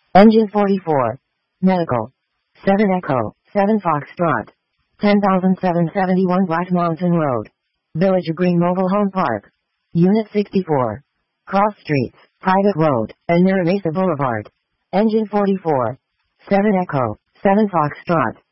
Engine 44. Medical. 7 Echo, 7 Foxtrot. 10,771 Black Mountain Road. Village Green Mobile Home Park. Unit 64. Cross Streets, Private Road, and near Mesa Boulevard. Engine 44. 7 Echo, 7 Foxtrot.